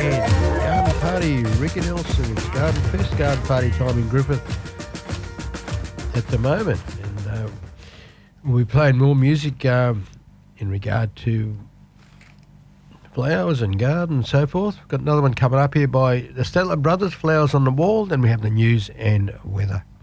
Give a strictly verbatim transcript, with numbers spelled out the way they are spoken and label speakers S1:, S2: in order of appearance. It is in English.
S1: and garden party. Ricky Nelson, it's garden first garden party time in Griffith at the moment, and uh, we'll be playing more music um, in regard to flowers and garden and so forth. We've got another one coming up here by the Statler Brothers, Flowers on the Wall. Then we have the news and weather.